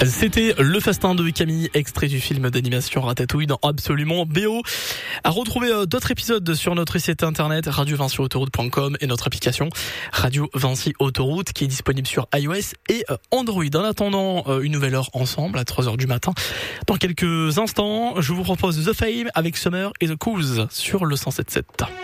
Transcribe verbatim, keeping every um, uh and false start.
C'était Le Festin de Camille, extrait du film d'animation Ratatouille dans Absolument B O. À retrouver d'autres épisodes sur notre site internet radio vinci autoroute point com et notre application Radio Vinci Autoroute qui est disponible sur iOS et Android. En attendant une nouvelle heure ensemble à trois heures du matin. Dans quelques instants, je vous propose The Fame avec Summer et The Cools sur le cent sept point sept.